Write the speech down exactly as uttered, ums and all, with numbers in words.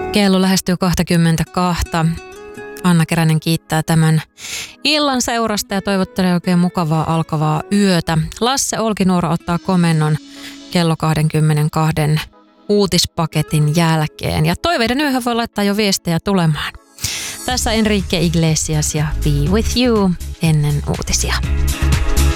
Kello lähestyy kaksikymmentäkaksi. Anna Keränen kiittää tämän illan seurasta ja toivottelee oikein mukavaa alkavaa yötä. Lasse Olkinuora ottaa komennon kello kaksikymmentäkaksi uutispaketin jälkeen. Ja toiveiden yöhön voi laittaa jo viestejä tulemaan. Tässä Enrique Iglesias ja Be With You ennen uutisia.